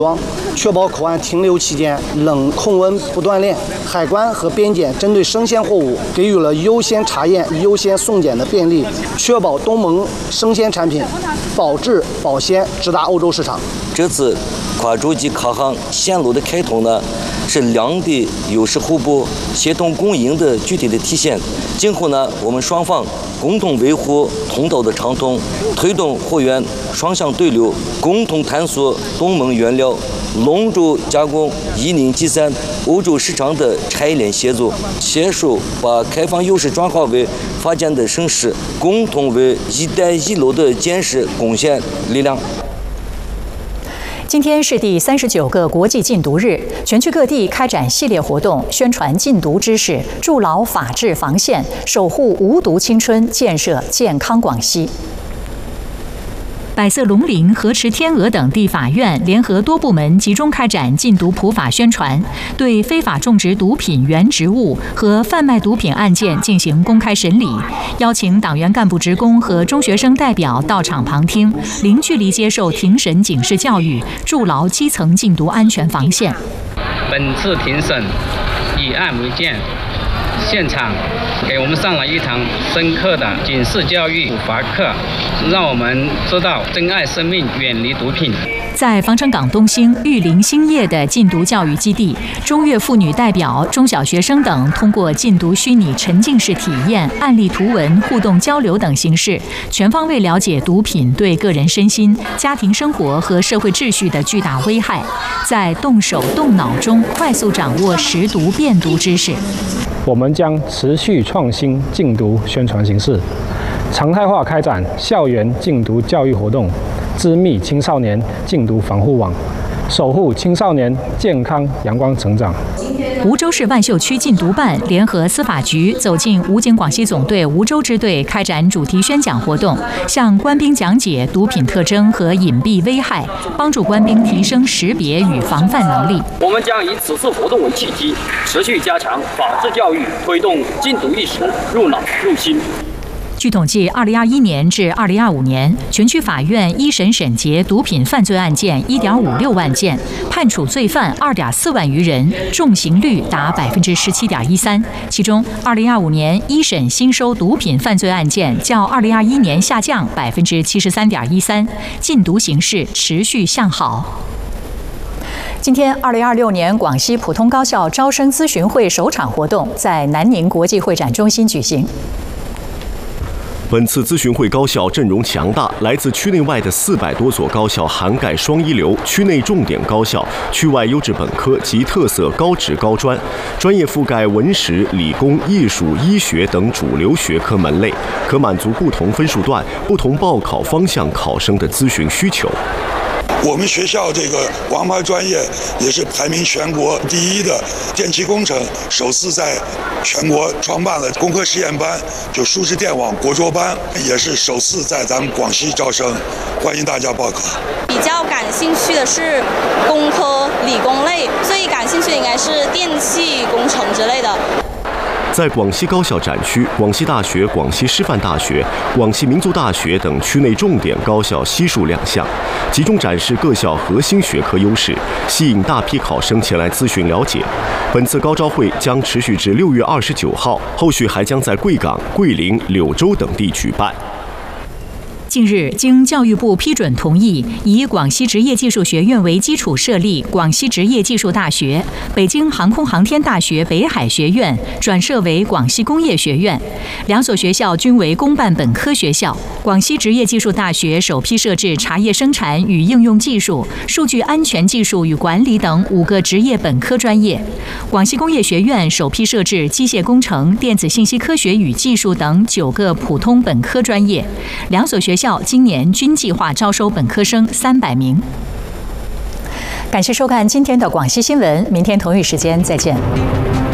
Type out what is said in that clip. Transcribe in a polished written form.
确保口岸停留期间冷控温不断链。海关和边检针对生鲜货物给予了优先查验、优先送检的便利，确保东盟生鲜产品保质保鲜，直达欧洲市场。 这次跨洲际卡航线路的开通呢，是两地优势互补、协同共赢的具体的体现。今后呢，我们双方共同维护通道的畅通，推动货源双向对流，共同探索东盟原料、龙舟加工、一零计算欧洲市场的产业链协作，携手把开放优势转化为发展的盛世，共同为“一带一路”的建设贡献力量。 今天是第39个国际禁毒日，全区各地开展系列活动，宣传禁毒知识，筑牢法治防线，守护无毒青春，建设健康广西。百色龙陵、河池天鹅等地法院联合多部门集中开展禁毒普法宣传，对非法种植毒品原植物和贩卖毒品案件进行公开审理，邀请党员干部职工和中学生代表到场旁听，零距离接受庭审警示教育，筑牢基层禁毒安全防线。 本次庭审以案为鉴，现场给我们上了一堂深刻的警示教育普法课，让我们知道珍爱生命，远离毒品。 在防城港东兴玉林兴业的禁毒教育基地，中越妇女代表、中小学生等通过禁毒虚拟沉浸式体验、案例图文、互动交流等形式，全方位了解毒品对个人身心、家庭生活和社会秩序的巨大危害，在动手动脑中快速掌握识毒辨毒知识。 我们将持续创新禁毒宣传形式，常态化开展校园禁毒教育活动，织密青少年禁毒防护网，守护青少年健康阳光成长。 梧州市万秀区禁毒办联合司法局走进武警广西总队梧州支队，开展主题宣讲活动，向官兵讲解毒品特征和隐蔽危害，帮助官兵提升识别与防范能力。 我们将以此次活动为契机，持续加强法治教育，推动禁毒意识入脑入心。 据统计，2021年至2025年，全区法院一审审结毒品犯罪案件1.56万件，判处罪犯2.4万余人，重刑率达17.13%。其中，2025年一审新收毒品犯罪案件较2021年下降73.13%，禁毒形势持续向好。今天，2026年广西普通高校招生咨询会首场活动在南宁国际会展中心举行。 本次咨询会高校阵容强大，来自区内外的400多所高校，涵盖双一流、区内重点高校、区外优质本科及特色高职高专，专业覆盖文史、理工、艺术、医学等主流学科门类，可满足不同分数段、不同报考方向考生的咨询需求。 我们学校这个王牌专业也是排名全国第1的电气工程，首次在全国创办了工科实验班，就数字电网国专班，也是首次在咱们广西招生，欢迎大家报考。 比较感兴趣的是工科、理工类，最感兴趣的应该是电气工程之类的。 在广西高校展区，广西大学、广西师范大学、广西民族大学等区内重点高校悉数亮相，集中展示各校核心学科优势，吸引大批考生前来咨询了解。本次高招会将持续至6月29号，后续还将在贵港、桂林、柳州等地举办。 近日，经教育部批准同意，以广西职业技术学院为基础设立广西职业技术大学，北京航空航天大学北海学院转设为广西工业学院，两所学校均为公办本科学校。广西职业技术大学首批设置茶叶生产与应用技术、数据安全技术与管理等5个职业本科专业。广西工业学院首批设置机械工程、电子信息科学与技术等9个普通本科专业。两所学校今年均计划招收本科生300名。感谢收看今天的广西新闻，明天同一时间再见。